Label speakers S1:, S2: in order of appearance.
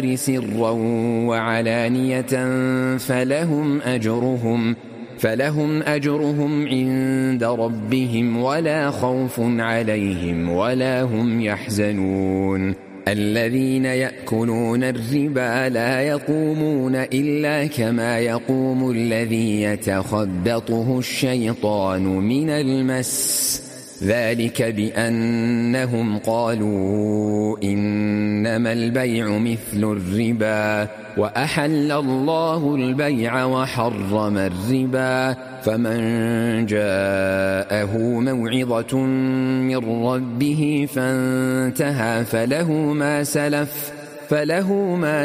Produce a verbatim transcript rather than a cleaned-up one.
S1: سرا وعلانية فلهم أجرهم فلهم أجرهم عند ربهم ولا خوف عليهم ولا هم يحزنون. الذين يأكلون الربا لا يقومون إلا كما يقوم الذي يتخبطه الشيطان من المس، ذلك بأنهم قالوا إنما البيع مثل الربا وأحل الله البيع وحرم الربا. فمن جاءه موعظة من ربه فانتهى فله ما سلف فله ما